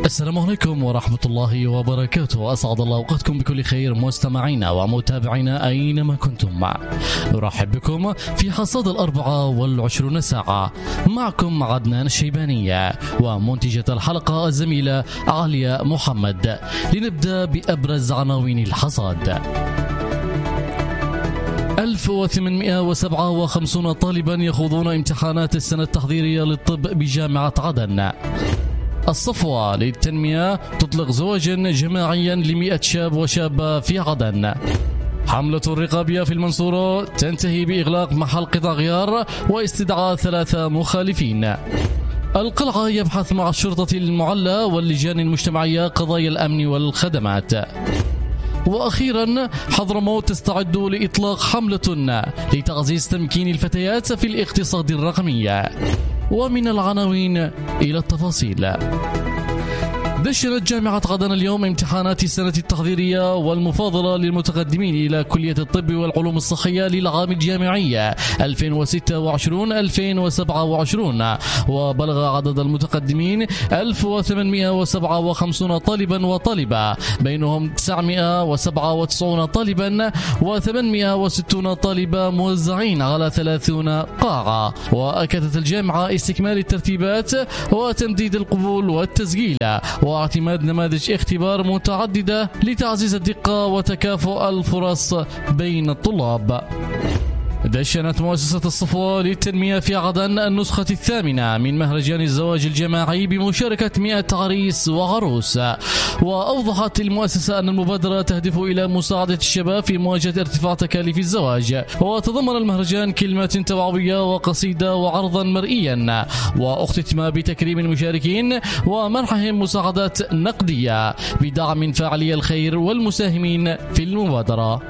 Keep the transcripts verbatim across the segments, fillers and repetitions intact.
السلام عليكم ورحمة الله وبركاته. أسعد الله أوقاتكم بكل خير مستمعينا ومتابعينا أينما كنتم. نرحب بكم في حصاد الأربعة والعشرون ساعة. معكم عدنان الشيبانية ومنتجة الحلقة الزميلة عليا محمد. لنبدأ بأبرز عناوين الحصاد. ألف وثمانمئة وسبعة وخمسين طالبا يخوضون امتحانات السنة التحضيرية للطب بجامعة عدن. الصفوة للتنمية تطلق زواجا جماعيا لمئة شاب وشابة في عدن. حملة الرقابية في المنصورة تنتهي بإغلاق محل قطع غيار واستدعاء ثلاثة مخالفين. القلعة يبحث مع الشرطة المعلى واللجان المجتمعية قضايا الأمن والخدمات. وأخيرا حضرموت تستعد لإطلاق حملة لتعزيز تمكين الفتيات في الاقتصاد الرقمي. ومن العناوين إلى التفاصيل. دشنت جامعة عدن اليوم امتحانات السنة التحضيرية والمفاضلة للمتقدمين إلى كلية الطب والعلوم الصحية للعام الجامعي ألفين وستة وعشرين ألفين وسبعة وعشرين، وبلغ عدد المتقدمين ألف وثمانمئة وسبعة وخمسين طالبا وطالبة، بينهم تسعمئة وسبعة وتسعين طالبا وثمانمئة وستين طالبة موزعين على ثلاثين قاعة. وأكدت الجامعة استكمال الترتيبات وتمديد القبول والتسجيل واعتماد نماذج اختبار متعددة لتعزيز الدقة وتكافؤ الفرص بين الطلاب. دشنت مؤسسة الصفوة للتنمية في عدن النسخة الثامنة من مهرجان الزواج الجماعي بمشاركة مئة عريس وعروس. وأوضحت المؤسسة أن المبادرة تهدف إلى مساعدة الشباب في مواجهة ارتفاع تكاليف الزواج. وتضمن المهرجان كلمات توعوية وقصيدة وعرضا مرئيا، واختتم بتكريم المشاركين ومنحهم مساعدات نقدية بدعم فاعلي الخير والمساهمين في المبادرة.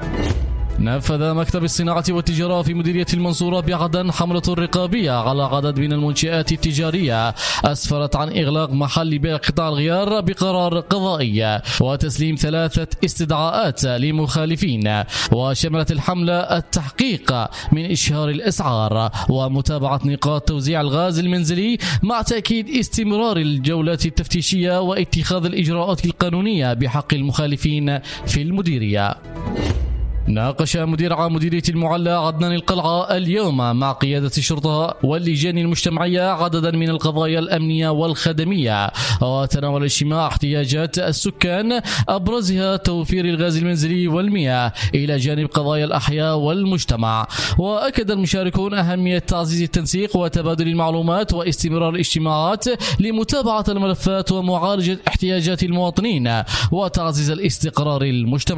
نفذ مكتب الصناعة والتجارة في مديرية المنصورة بعدن حملة رقابية على عدد من المنشآت التجارية أسفرت عن إغلاق محل بيع قطع الغيار بقرار قضائي وتسليم ثلاثة استدعاءات لمخالفين. وشملت الحملة التحقيق من إشهار الأسعار ومتابعة نقاط توزيع الغاز المنزلي مع تأكيد استمرار الجولات التفتيشية واتخاذ الإجراءات القانونية بحق المخالفين في المديرية. ناقش مدير عام مديرية المعلى عدنان القلعة اليوم مع قيادة الشرطة واللجان المجتمعية عددا من القضايا الأمنية والخدمية، وتناول الاجتماع احتياجات السكان أبرزها توفير الغاز المنزلي والمياه إلى جانب قضايا الأحياء والمجتمع. وأكد المشاركون أهمية تعزيز التنسيق وتبادل المعلومات واستمرار الاجتماعات لمتابعة الملفات ومعالجة احتياجات المواطنين وتعزيز الاستقرار المجتمعي.